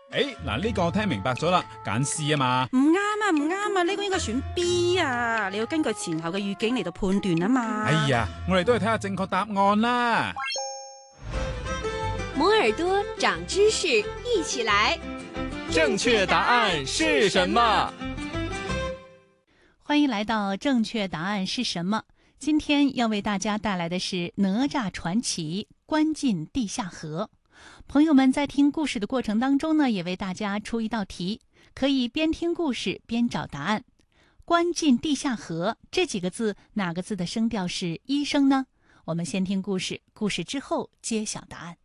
嗱，呢個我聽明白咗啦，揀 C 啊嘛。 唔啱啊，唔啱啊，呢個應該選 B 啊，你要根據前後嘅語境嚟到判斷啊嘛。 哎呀，我哋都係睇下正確答案啦。 摩耳朵長知識，一起來。 正確答案是什麼？ 歡迎來到正確答案是什麼？今天要為大家帶來的是哪吒傳奇關進地下河。朋友們在聽故事的過程當中呢，也為大家出一道題，可以邊聽故事邊找答案。關進地下河這幾個字，哪個字的聲調是一聲呢？我們先聽故事，故事之後揭曉答案。